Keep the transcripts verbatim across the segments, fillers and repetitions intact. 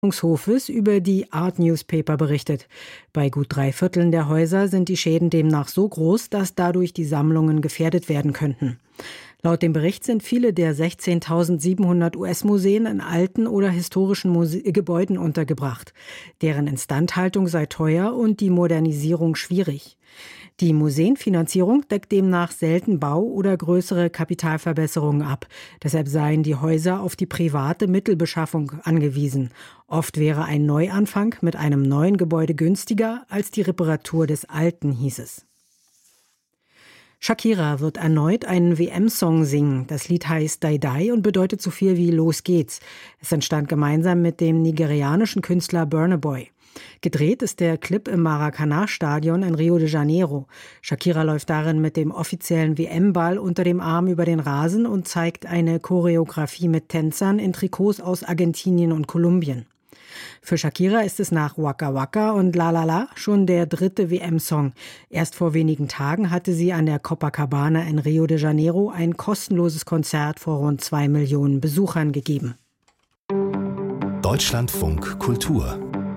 Hofes über die Art Newspaper berichtet. Bei gut drei Vierteln der Häuser sind die Schäden demnach so groß, dass dadurch die Sammlungen gefährdet werden könnten. Laut dem Bericht sind viele der sechzehntausendsiebenhundert U S-Museen in alten oder historischen Muse- Gebäuden untergebracht. Deren Instandhaltung sei teuer und die Modernisierung schwierig. Die Museenfinanzierung deckt demnach selten Bau- oder größere Kapitalverbesserungen ab. Deshalb seien die Häuser auf die private Mittelbeschaffung angewiesen. Oft wäre ein Neuanfang mit einem neuen Gebäude günstiger als die Reparatur des alten, hieß es. Shakira wird erneut einen W M-Song singen. Das Lied heißt Die Die und bedeutet so viel wie Los geht's. Es entstand gemeinsam mit dem nigerianischen Künstler Burna Boy. Gedreht ist der Clip im Maracanã-Stadion in Rio de Janeiro. Shakira läuft darin mit dem offiziellen W M-Ball unter dem Arm über den Rasen und zeigt eine Choreografie mit Tänzern in Trikots aus Argentinien und Kolumbien. Für Shakira ist es nach Waka Waka und La La La schon der dritte W M-Song. Erst vor wenigen Tagen hatte sie an der Copacabana in Rio de Janeiro ein kostenloses Konzert vor rund zwei Millionen Besuchern gegeben. Deutschlandfunk Kultur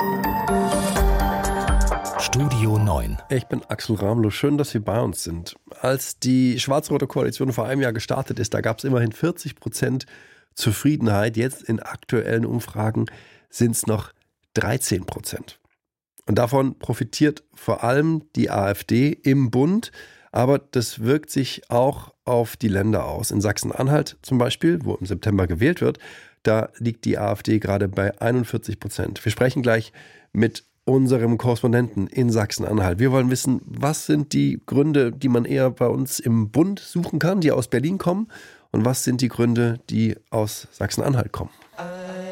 Studio neun. Ich bin Axel Ramlow. Schön, dass Sie bei uns sind. Als die schwarz-rote Koalition vor einem Jahr gestartet ist, da gab es immerhin vierzig Prozent Zufriedenheit. Jetzt in aktuellen Umfragen sind es noch dreizehn Prozent. Und davon profitiert vor allem die AfD im Bund. Aber das wirkt sich auch auf die Länder aus. In Sachsen-Anhalt zum Beispiel, wo im September gewählt wird, da liegt die AfD gerade bei einundvierzig Prozent. Wir sprechen gleich mit unserem Korrespondenten in Sachsen-Anhalt. Wir wollen wissen, was sind die Gründe, die man eher bei uns im Bund suchen kann, die aus Berlin kommen, und was sind die Gründe, die aus Sachsen-Anhalt kommen.